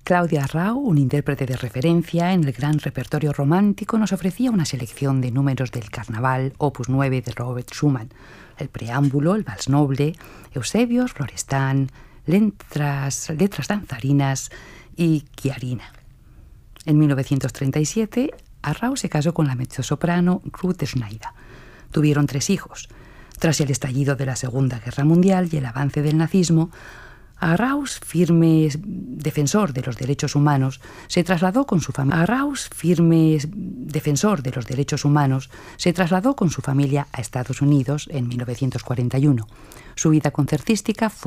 Claudia Arrau, un intérprete de referencia en el gran repertorio romántico, nos ofrecía una selección de números del Carnaval, opus 9 de Robert Schumann. El preámbulo, el vals noble, Eusebios, Florestan, letras danzarinas y Chiarina. En 1937, Arrau se casó con la mezzosoprano Ruth Schneider. Tuvieron 3 hijos. Tras el estallido de la Segunda Guerra Mundial y el avance del nazismo, Arrau, firme defensor de los derechos humanos, se trasladó con su familia. A Estados Unidos en 1941. Su vida concertística fue